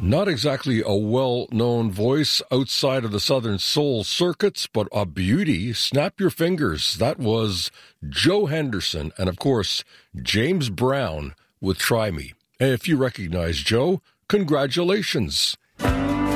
Not exactly a well-known voice outside of the Southern Soul circuits, but a beauty. Snap your fingers. That was Joe Henderson and, of course, James Brown with Try Me. And if you recognize Joe, congratulations.